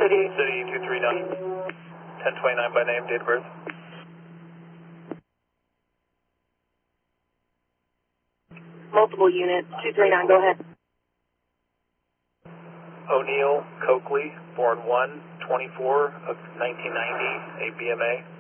City 239. 1029 by name, date of birth. Multiple units, 239, go ahead. O'Neill Coakley, born 1/24 of 1990, a BMA.